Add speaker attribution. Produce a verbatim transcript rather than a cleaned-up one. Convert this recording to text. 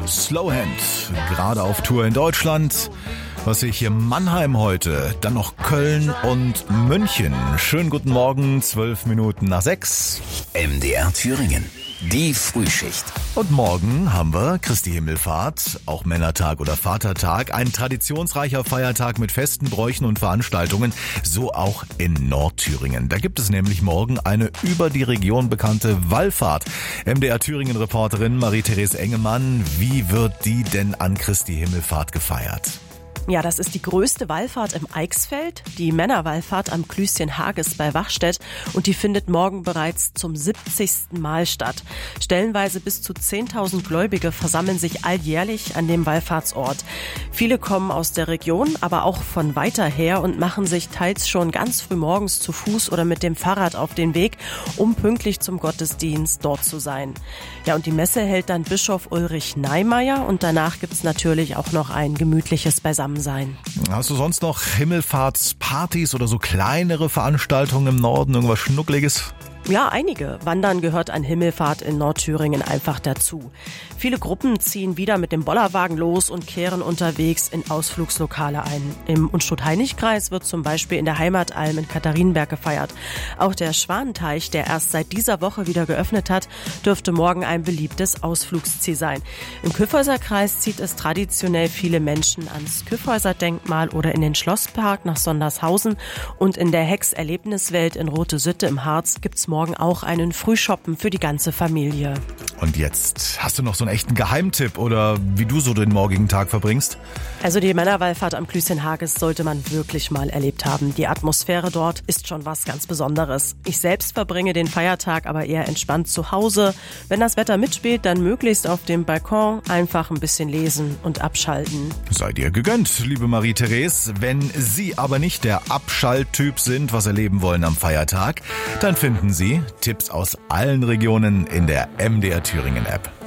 Speaker 1: Slowhand, gerade auf Tour in Deutschland. Was sehe ich hier? Mannheim heute, dann noch Köln und München. Schönen guten Morgen, zwölf Minuten nach sechs.
Speaker 2: M D R Thüringen, die Frühschicht.
Speaker 1: Und morgen haben wir Christi Himmelfahrt, auch Männertag oder Vatertag. Ein traditionsreicher Feiertag mit Festen, Bräuchen und Veranstaltungen, so auch in Nordthüringen. Da gibt es nämlich morgen eine über die Region bekannte Wallfahrt. M D R Thüringen-Reporterin Marie-Therese Engemann, wie wird die denn an Christi Himmelfahrt gefeiert?
Speaker 3: Ja, das ist die größte Wallfahrt im Eichsfeld, die Männerwallfahrt am Klüschen Hages bei Wachstedt, und die findet morgen bereits zum siebzigsten Mal statt. Stellenweise bis zu zehntausend Gläubige versammeln sich alljährlich an dem Wallfahrtsort. Viele kommen aus der Region, aber auch von weiter her und machen sich teils schon ganz früh morgens zu Fuß oder mit dem Fahrrad auf den Weg, um pünktlich zum Gottesdienst dort zu sein. Ja, und die Messe hält dann Bischof Ulrich Neimeyer, und danach gibt's natürlich auch noch ein gemütliches Beisammensein sein.
Speaker 1: Hast du sonst noch Himmelfahrtspartys oder so kleinere Veranstaltungen im Norden, irgendwas Schnuckliges?
Speaker 3: Ja, einige. Wandern gehört an Himmelfahrt in Nordthüringen einfach dazu. Viele Gruppen ziehen wieder mit dem Bollerwagen los und kehren unterwegs in Ausflugslokale ein. Im Unstrut-Heinig-Kreis wird zum Beispiel in der Heimatalm in Katharinenberg gefeiert. Auch der Schwanenteich, der erst seit dieser Woche wieder geöffnet hat, dürfte morgen ein beliebtes Ausflugsziel sein. Im Kyffhäuser-Kreis zieht es traditionell viele Menschen ans Kyffhäuser-Denkmal oder in den Schlosspark nach Sondershausen. Und in der Hex-Erlebniswelt in Rote Sütte im Harz gibt's morgen auch einen Frühshoppen für die ganze Familie.
Speaker 1: Und jetzt, hast du noch so einen echten Geheimtipp oder wie du so den morgigen Tag verbringst?
Speaker 3: Also die Männerwallfahrt am Klüschen Hages sollte man wirklich mal erlebt haben. Die Atmosphäre dort ist schon was ganz Besonderes. Ich selbst verbringe den Feiertag aber eher entspannt zu Hause. Wenn das Wetter mitspielt, dann möglichst auf dem Balkon einfach ein bisschen lesen und abschalten.
Speaker 1: Sei dir gegönnt, liebe Marie-Therese. Wenn Sie aber nicht der Abschalttyp sind, was erleben wollen am Feiertag, dann finden Sie Tipps aus allen Regionen in der M D R Thüringen App.